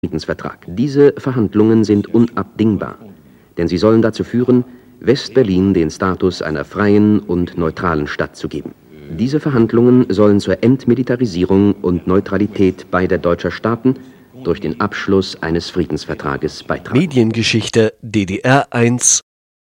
Friedensvertrag. Diese Verhandlungen sind unabdingbar, denn sie sollen dazu führen, West-Berlin den Status einer freien und neutralen Stadt zu geben. Diese Verhandlungen sollen zur Entmilitarisierung und Neutralität beider deutscher Staaten durch den Abschluss eines Friedensvertrages beitragen. Mediengeschichte DDR 1